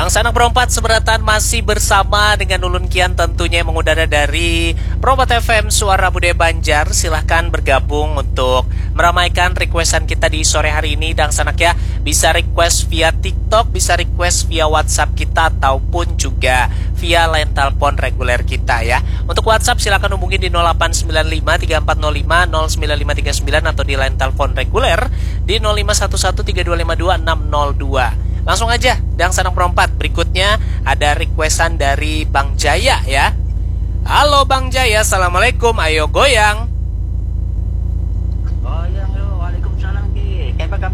Bang Sanak Perompat seberatan masih bersama dengan Ulun Kian tentunya yang mengudara dari Perompat FM Suara Budaya Banjar. Silahkan bergabung untuk meramaikan requestan kita di sore hari ini. Dan Sanak ya, bisa request via TikTok, bisa request via WhatsApp kita ataupun juga via line telepon reguler kita ya. Untuk WhatsApp silakan hubungi di 0895 3405 09539 atau di line telepon reguler di 0511 3252 602. Langsung aja, Dang Sanang Perompat. Berikutnya ada requestan dari Bang Jaya ya. Halo Bang Jaya, Assalamualaikum, ayo goyang.